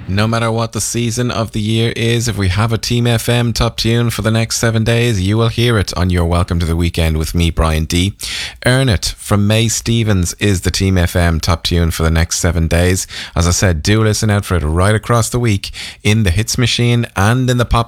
No matter what the season of the year is, if we have a Team FM top tune for the next 7 days, you will hear it on your Welcome to the Weekend with me, Brian D. Earn It from May Stevens is the Team FM top tune for the next 7 days. As I said, do listen out for it right across the week in the Hits Machine and in the Pop